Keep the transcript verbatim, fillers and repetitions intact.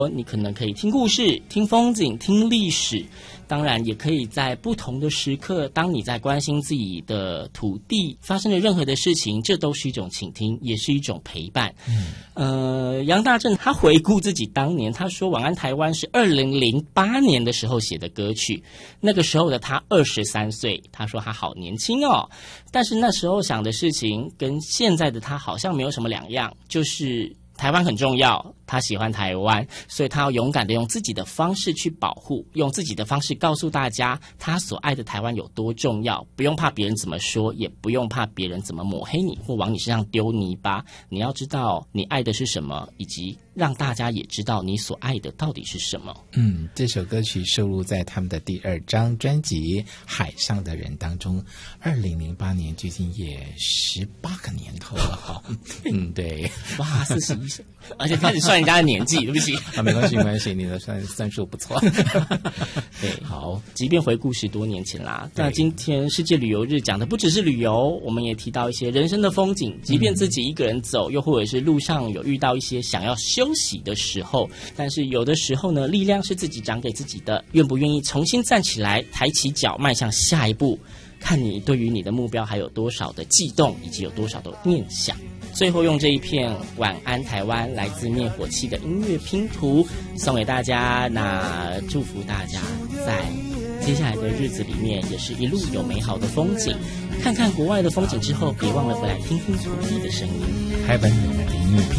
你可能可以听故事、听风景、听历史，当然也可以在不同的时刻，当你在关心自己的土地发生的任何的事情，这都是一种倾听，也是一种陪伴。嗯，呃，杨大正他回顾自己当年，他说《晚安台湾》是二零零八年的时候写的歌曲，那个时候的他二十三岁，他说他好年轻哦，但是那时候想的事情跟现在的他好像没有什么两样，就是台湾很重要，他喜欢台湾，所以他要勇敢的用自己的方式去保护，用自己的方式告诉大家他所爱的台湾有多重要，不用怕别人怎么说，也不用怕别人怎么抹黑你或往你身上丢泥巴，你要知道你爱的是什么，以及让大家也知道你所爱的到底是什么。 嗯，这首歌曲收录在他们的第二张专辑《海上的人》当中。二零零八年，距今也十八个年头了哈。嗯，对， 哇，四十一岁，而且开始算人家的年纪，对不起啊，没关系，没关系，你的算算数不错。 对，好，即便回顾十多年前啦，那今天世界旅游日讲的不只是旅游，我们也提到一些人生的风景，即便自己一个人走，又或者是路上有遇到一些想要休息的时候，但是有的时候呢，力量是自己长给自己的，愿不愿意重新站起来，抬起脚迈向下一步，看你对于你的目标还有多少的悸动，以及有多少的念想。最后用这一片《晚安台湾》来自灭火器的音乐拼图送给大家，那祝福大家在接下来的日子里面也是一路有美好的风景，看看国外的风景之后，别忘了回来听听土地的声音。 台湾有的音乐拼